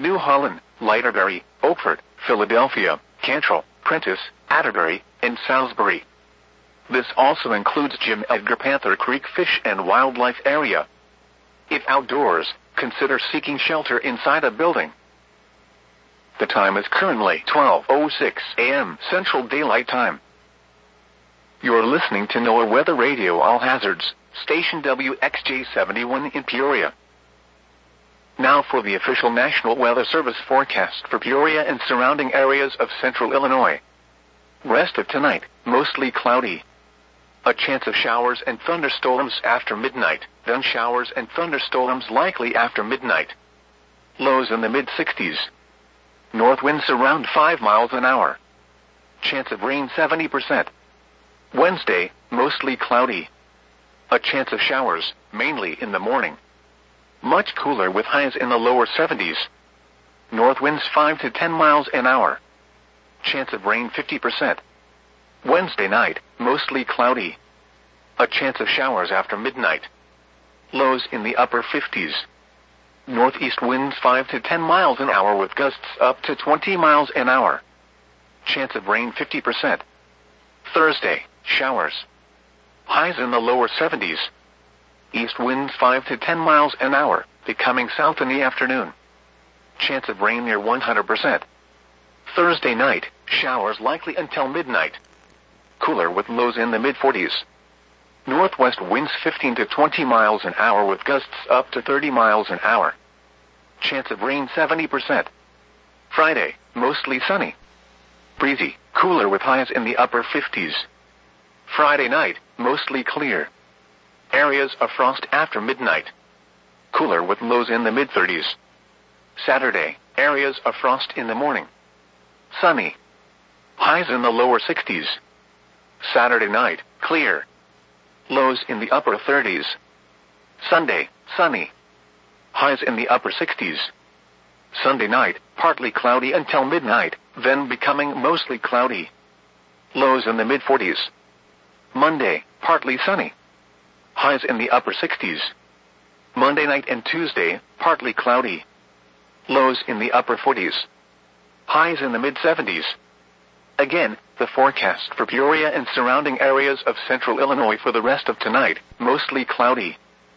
New Holland, Lighterbury, Oakford, Philadelphia, Cantrell, Prentice, Atterbury, and Salisbury. This also includes Jim Edgar Panther Creek Fish and Wildlife Area. If outdoors, consider seeking shelter inside a building. The time is currently 12:06 a.m. Central Daylight Time. You're listening to NOAA Weather Radio All Hazards, station WXJ71 in Peoria. Now for the official National Weather Service forecast for Peoria and surrounding areas of central Illinois. Rest of tonight, mostly cloudy. A chance of showers and thunderstorms after midnight, then showers and thunderstorms likely after midnight. Lows in the mid-60s. North winds around 5 miles an hour. Chance of rain 70%. Wednesday, mostly cloudy. A chance of showers, mainly in the morning. Much cooler with highs in the lower 70s. North winds 5 to 10 miles an hour. Chance of rain 50%. Wednesday night, mostly cloudy. A chance of showers after midnight. Lows in the upper 50s. Northeast winds 5 to 10 miles an hour with gusts up to 20 miles an hour. Chance of rain 50%. Thursday, showers. Highs in the lower 70s. East winds 5 to 10 miles an hour, becoming south in the afternoon. Chance of rain near 100%. Thursday night, showers likely until midnight. Cooler with lows in the mid-40s. Northwest winds 15 to 20 miles an hour with gusts up to 30 miles an hour. Chance of rain 70%. Friday, mostly sunny. Breezy, cooler with highs in the upper 50s. Friday night, mostly clear. Areas of frost after midnight. Cooler with lows in the mid-30s. Saturday, areas of frost in the morning. Sunny. Highs in the lower 60s. Saturday night, clear. Lows in the upper 30s. Sunday, sunny. Highs in the upper 60s. Sunday night, partly cloudy until midnight, then becoming mostly cloudy. Lows in the mid-40s. Monday, partly sunny. Highs in the upper 60s. Monday night and Tuesday, partly cloudy. Lows in the upper 40s. Highs in the mid-70s. Again, the forecast for Peoria and surrounding areas of central Illinois for the rest of tonight, mostly cloudy.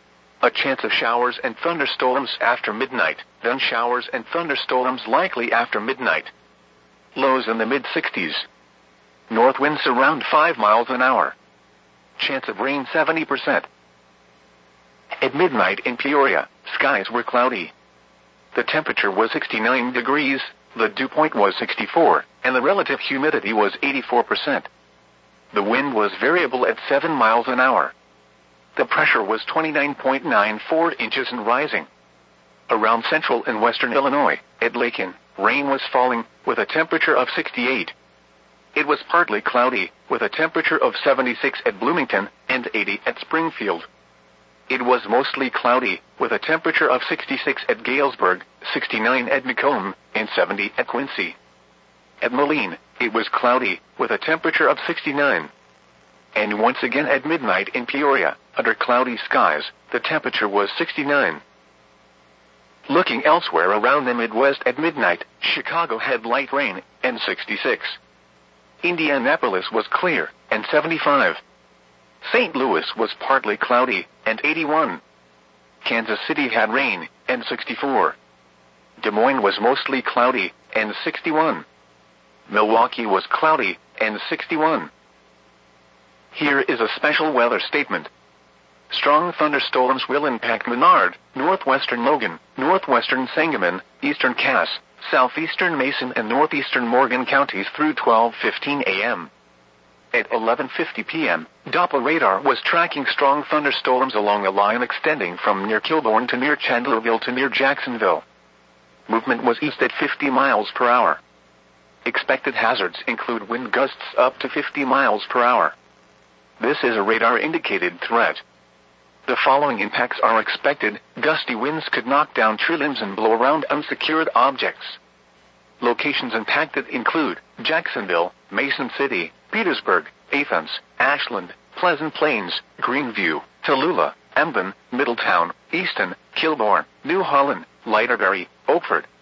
A chance of showers and thunderstorms after midnight, then showers and thunderstorms likely after midnight. Lows in the mid-60s. North winds around 5 miles an hour. Chance of rain 70%. At midnight in Peoria, skies were cloudy. The temperature was 69 degrees, the dew point was 64, and the relative humidity was 84%. The wind was variable at 7 miles an hour. The pressure was 29.94 inches and rising. Around central and western Illinois, at Lakin, rain was falling, with a temperature of 68. It was partly cloudy, with a temperature of 76 at Bloomington, and 80 at Springfield. It was mostly cloudy, with a temperature of 66 at Galesburg, 69 at Macomb, and 70 at Quincy. At Moline, it was cloudy, with a temperature of 69. And once again at midnight in Peoria, under cloudy skies, the temperature was 69. Looking elsewhere around the Midwest at midnight, Chicago had light rain, and 66. Indianapolis was clear, and 75. St. Louis was partly cloudy, and 81. Kansas City had rain, and 64. Des Moines was mostly cloudy, and 61. Milwaukee was cloudy, and 61. Here is a special weather statement. Strong thunderstorms will impact Menard, northwestern Logan, northwestern Sangamon, eastern Cass, southeastern Mason and northeastern Morgan counties through 12:15 a.m. At 11:50 p.m., Doppler radar was tracking strong thunderstorms along a line extending from near Kilbourne to near Chandlerville to near Jacksonville. Movement was east at 50 miles per hour. Expected hazards include wind gusts up to 50 miles per hour. This is a radar-indicated threat. The following impacts are expected. Gusty winds could knock down tree limbs and blow around unsecured objects. Locations impacted include Jacksonville, Mason City, Petersburg, Athens, Ashland, Pleasant Plains, Greenview, Tallulah, Emden, Middletown, Easton, Kilbourne, New Holland, Lighterbury, Oakford,